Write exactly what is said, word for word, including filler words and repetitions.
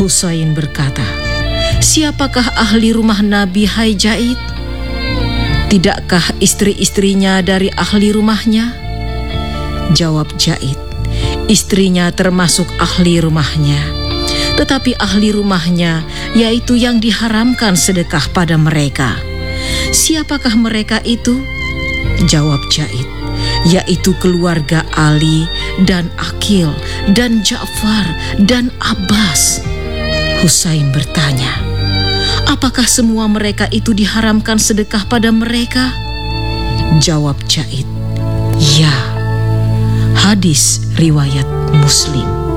Husain berkata, "Siapakah ahli rumah Nabi, hai Jaid? Tidakkah istri-istrinya dari ahli rumahnya?" Jawab Jaid, "Istrinya termasuk ahli rumahnya, tetapi ahli rumahnya yaitu yang diharamkan sedekah pada mereka." "Siapakah mereka itu?" Jawab Jaid, "Yaitu keluarga Ali dan Akil dan Ja'far dan Abbas." Husain bertanya, "Apakah semua mereka itu diharamkan sedekah pada mereka?" Jawab Jaid, "Ya." Hadis riwayat Muslim.